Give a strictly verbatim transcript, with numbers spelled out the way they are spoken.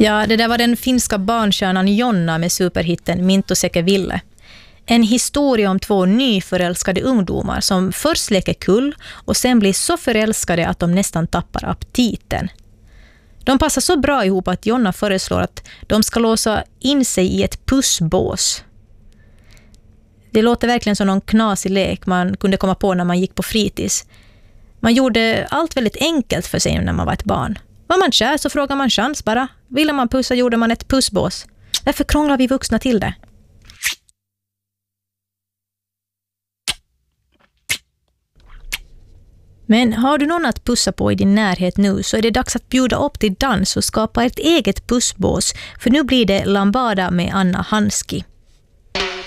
Ja, det där var den finska barnstjärnan Jonna med superhitten Minto Seke Ville. En historia om två nyförälskade ungdomar som först leker kull och sen blir så förälskade att de nästan tappar aptiten. De passar så bra ihop att Jonna föreslår att de ska låsa in sig i ett pussbås. Det låter verkligen som någon knasig lek man kunde komma på när man gick på fritids. Man gjorde allt väldigt enkelt för sig när man var ett barn. Var man kär så frågar man chans bara. Ville man pussa gjorde man ett pussbås. Varför krånglar vi vuxna till det? Men har du någon att pussa på i din närhet nu så är det dags att bjuda upp till dans och skapa ett eget pussbås. För nu blir det Lambada med Anna Hanski.